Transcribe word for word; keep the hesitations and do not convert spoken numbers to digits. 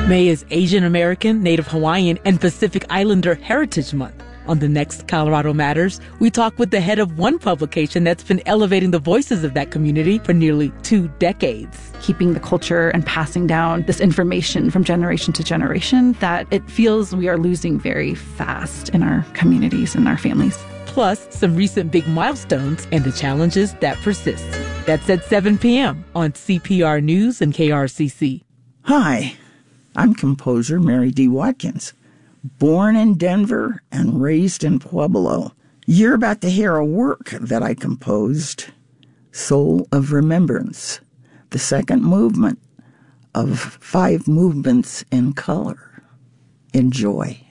May is Asian American, Native Hawaiian, and Pacific Islander Heritage Month. On the next Colorado Matters, we talk with the head of one publication that's been elevating the voices of that community for nearly two decades. Keeping the culture and passing down this information from generation to generation that it feels we are losing very fast in our communities and our families. Plus, some recent big milestones and the challenges that persist. That's at seven p.m. on C P R News and K R C C. Hi, I'm composer Mary D. Watkins. Born in Denver and raised in Pueblo. You're about to hear a work that I composed, Soul of Remembrance, the second movement of five movements in color. Enjoy.